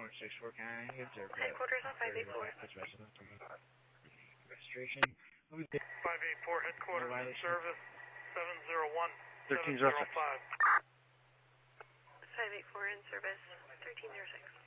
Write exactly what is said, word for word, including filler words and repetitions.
six four, can I get their headquarters on five eight four. Registration. five eight four headquarters in service, seven zero one, thirteen seven zero zero five. five eight four in service, thirteen zero six.